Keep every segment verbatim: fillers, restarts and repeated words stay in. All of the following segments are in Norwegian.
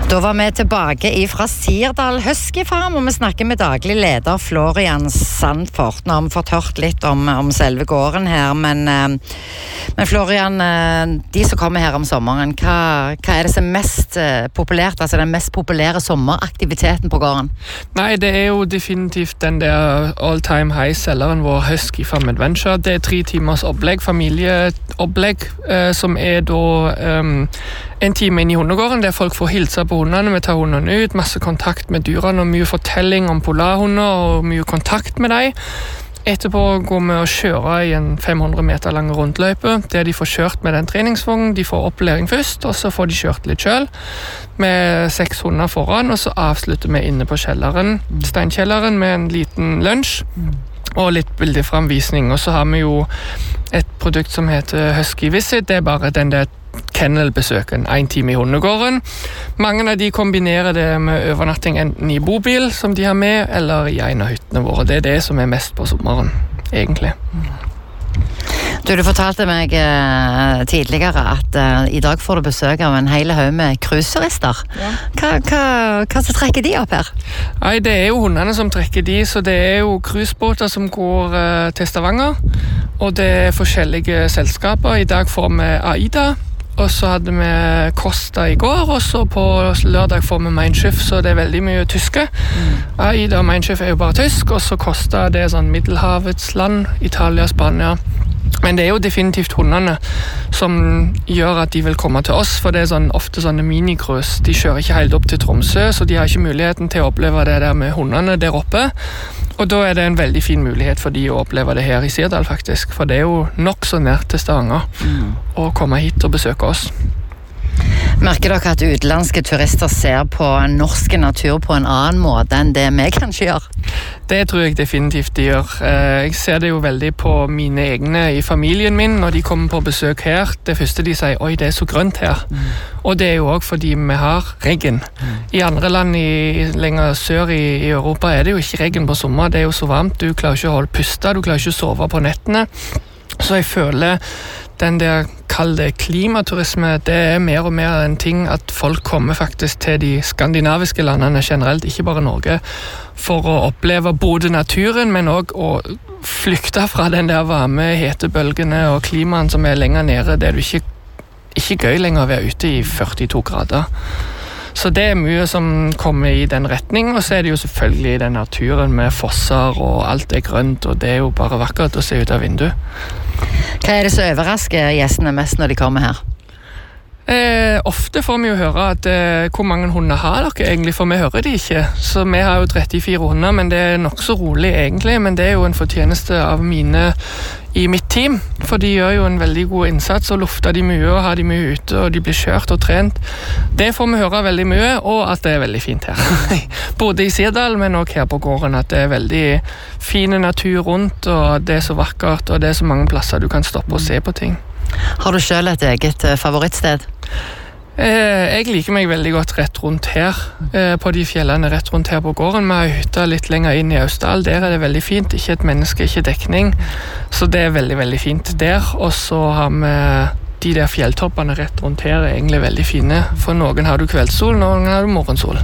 Da var vi tilbake fra Sirdal Husky Farm, og vi snakker med daglig leder Florian Sandfort. Nå har vi fått hørt litt om, om selve gården her, men, men Florian, de som kommer her om sommeren, hva, hva er det som er mest populært, altså den mest populære sommeraktiviteten på gården? Nei, det er jo definitivt den der all-time high-selleren vår, Husky Farm Adventure. Det er tre timers opplegg, familieopplegg, eh, som er da um, en time inn i hundegården, der folk får hilse på hundene, vi tar hundene ut, masse kontakt med dyrene og mye fortelling om polarhunder og mye kontakt med dem. Etterpå går vi og kjører i en fem hundre meter lang rundløype, der de får kjørt med den treningsvognen, de får opplæring først, og så får de kjørt litt selv, med seks hunder foran, og så avslutter vi inne på kjelleren, steinkjelleren, med en liten lunsj, og litt bildeframvisning, og så har vi jo et produkt som heter Husky Visit, det er bare den der kennelbesøken, en time i hundegården. Mange av de kombinerer det med overnatting enten i bobil, som de har med, eller i en av hyttene våre. Det er det som er mest på sommeren, egentlig. Du, du fortalte meg eh, tidligere at eh, i dag får du besøk av en hel haug med cruiseturister. Ja. Hva, hva, hva så trekker de opp her? Nei, det er jo hundene som trekker de, så det er jo cruisebåter som går eh, til Stavanger, og det er forskjellige selskaper. I dag får vi AIDA, og så hadde vi Costa i går, og så på lørdag får vi Mein Schiff, så det er veldig mye tyske. Mm. AIDA og Mein Schiff er jo bare tysk, og så Costa det er sånn Middelhavets land, Italia, Spania. Men det er jo definitivt hundene som gjør at de vil komme til oss, for det er sånn, ofte sånne minikrus. De kjører ikke helt opp til Tromsø, så de har ikke muligheten til å oppleve det der med hundene der oppe. Og da er det en veldig fin mulighet for de å oppleve det her i Sirdal, faktisk. For det er jo nok så nært til Stavanger mm. å komme hit og besøke oss. Merker dere at utenlandske turister ser på norsk natur på en annen måte enn det vi kanskje gjør? Det tror jeg definitivt de gjør. Jeg ser det jo veldig på mine egne i familien min når de kommer på besøk her. Det første de sier, oi, det er så grønt her. Mm. Og det er jo også fordi vi har regn. Mm. I andre land i, lenger sør i, i Europa er det jo ikke regn på sommer. Det er jo så varmt, du klarer ikke å holde puste, du klarer ikke å sove på nettene. Så jeg føler den der kalde klimaturisme, det er mer og mer en ting at folk kommer faktisk til de skandinaviske landene generelt, ikke bare Norge, for å oppleve både naturen, men også å flykte fra den der varme hetebølgene og klimaen som er lenger nede, der du ikke, ikke gøy lenger å være ute i førtito grader. Så det er mye som kommer i den retning, og så er det jo selvfølgelig den naturen med fosser og alt er grønt, og det er jo bare vakkert å se ut av vinduet. Hva er det som overrasker gjestene mest når de kommer her? Eh, ofte får vi jo høre at eh, hvor mange hunder har dere egentlig, for vi hører de ikke. Så vi har jo trettifire hunder, men det er nok så rolig egentlig, men det er jo en fortjeneste av mine i mitt team, for de gjør jo en veldig god innsats og lufter de mye og har de mye ute, og de blir kjørt og trent. Det får vi høre veldig mye, og at det er veldig fint her. Både i Sirdal, men også her på gården, at det er veldig fine natur rundt, og det er så vakkert, og det er så mange plasser du kan stoppe og se på ting. Har du selv et eget favorittsted? Eh, jeg liker meg veldig godt rett rundt her, eh, på de fjellene rett rundt her på gården. Vi har hytta litt lenger inn i Austdal, der er det veldig fint, ikke et menneske, ikke dekning, så det er veldig, veldig fint der. Og så har vi de der fjelltoppene rett rundt her er egentlig veldig fine. For noen har du kveldssol, noen har du morgensol.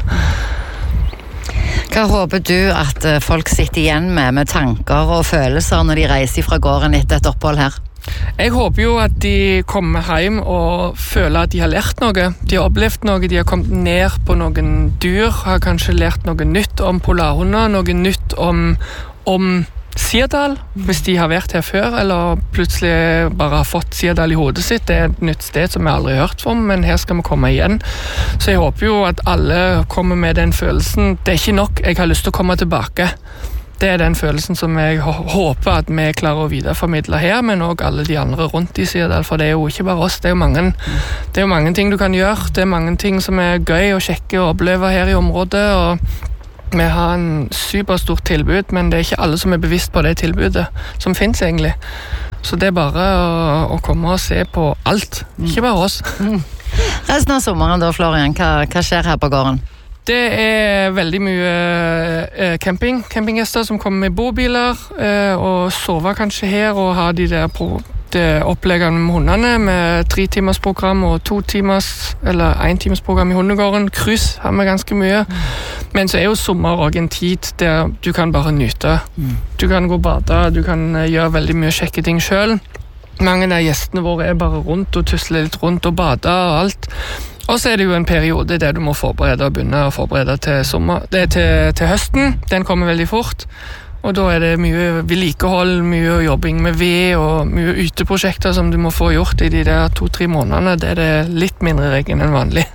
Hva håper du at folk sitter igjen med med tanker og følelser når de reiser fra gården etter et opphold her? Jeg håper jo at de kommer hjem og føler at de har lært noe. De har opplevd noe, de har kommet ned på noen dyr, har kanskje lært noe nytt om polarhunder, noe nytt om, om Sirdal, hvis de har vært her før, eller plutselig bare har fått Sirdal i hodet sitt. Det er et nytt sted som jeg aldri har hørt om, men her skal vi komme igjen. Så jeg håper jo at alle kommer med den følelsen. Det er ikke nok, jeg har lyst til å komme tilbake. Det er den følelsen som jeg håper at vi klarer å videreformidle her, men også alle de andre rundt i Sirdal, for det er jo ikke bare oss, det er jo mange, det er jo mange ting du kan gjøre, det er mange ting som er gøy og kjekke å oppleve her i området, og vi har en superstort tilbud, men det er ikke alle som er bevisst på det tilbudet som finnes egentlig. Så det er bare å, å komme og se på alt, ikke bare oss. Resten av sommeren da, Florian, hva, hva skjer her på gården? Det er veldig mye eh, camping, campinggjester som kommer med bobiler eh, og sover kanskje her og har de der på det oppleggene med hundene, med tre timers program og to timers, eller en timers program i hundegården. Kryss har vi ganske mye. Mm. Men så er jo sommer også en tid der du kan bare nyte. Mm. Du kan gå og bade, du kan gjøre veldig mye kjekke ting selv. Mange av gjestene våre er bare rundt og tusler litt rundt og bader og alt. Og så er det jo en periode der du må forberede og begynne å forberede til, sommer, det er til, til høsten. Den kommer veldig fort. Og da er det mye vedlikehold, mye jobbing med ved og mye uteprosjekter som du må få gjort i de der to-tre månedene. Det er det litt mindre regn enn vanlig.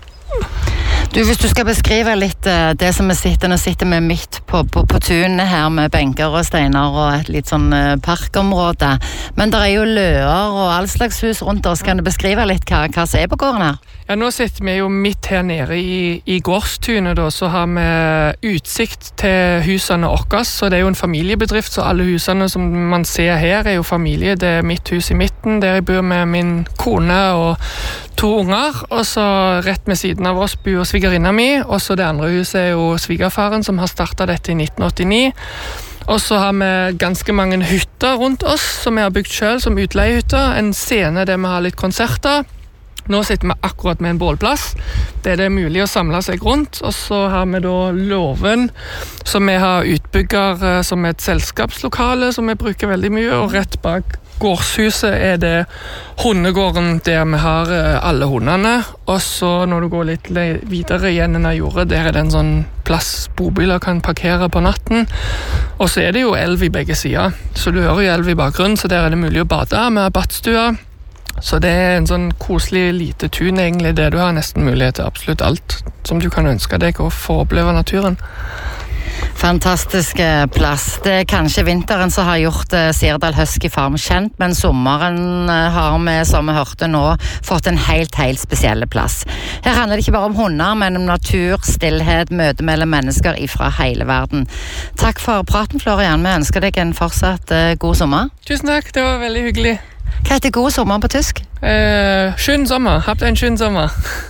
Du, hvis du skal beskrive litt uh, det som vi sitter, nå sitter vi midt på, på, på tunet her med benker og steiner og et litt sånn uh, parkområde. Men det er jo løer og all slags hus rundt oss. Kan du beskrive litt hva, hva som er på gården her? Ja, nå sitter vi jo midt her nede i, i gårdstunet da, så har vi utsikt til husene våre, så det er jo en familiebedrift, så alle husene som man ser her er jo familie. Det er mitt hus i midten, der jeg bor med min kone og to unger, og så rett med siden av oss bor svigerinna mi, og så det andre huset er jo svigerfaren som har startet dette i nitten åttini. Og så har vi ganske mange hytter rundt oss som vi har bygd selv som utleiehytter, en scene der vi har litt konserter. Nå sitter vi akkurat med en bålplass, der det er mulig å samle seg rundt, og så har vi da Låven, som vi har utbygger som et selskapslokale, som vi bruker veldig mye, og rett bak gårdshuset er det hundegården der vi har alle hundene, og så når du går litt videre igjen enn av jordet, der er det en sånn plass bobiler kan parkere på natten, og så er det jo elv i begge sider, så du hører jo elv i bakgrunnen, så der er det mulig å bade med badstua. Så det er en sånn koselig lite tun egentlig, der du har nesten mulighet til absolutt alt som du kan ønske deg å få oppleve naturen. Fantastisk plass. Det er kanskje vinteren som har gjort Sirdal Husky Farm kjent, men sommeren har vi, som vi hørte nå, fått en helt, helt spesiell plass. Her handler det ikke bare om hunder, men om natur, stillhet, møte mellom mennesker fra hele verden. Takk for praten, Florian. Vi ønsker deg en fortsatt god sommer. Tusen takk, det var veldig hyggelig. Hva heter god sommer på tysk? Eh, schönen Sommer. Habt en schönen Sommer.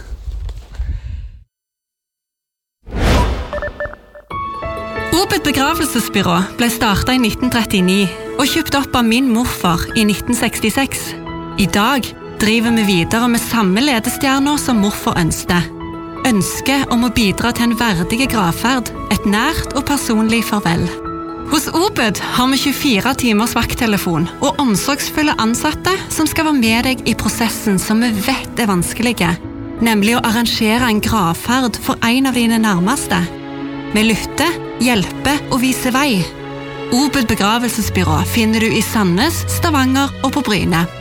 Obed begravelsesbyrå ble startet i nitten trettini og kjøpt opp av min morfar i nitten sekstiseks. I dag driver vi videre med samme ledestjerner som morfar ønsket. Ønsket om å bidra til en verdig gravferd, et nært og personlig farvel. Hos Obed har vi tjuefire timers vakttelefon og omsorgsfulle ansatte som skal være med deg i prosessen som vi vet er vanskelige, nemlig å arrangere en gravferd for en av dine nærmeste. Vi lytter, hjelper og viser vei. Obed begravelsesbyrå finner du i Sandnes, Stavanger og på Bryne.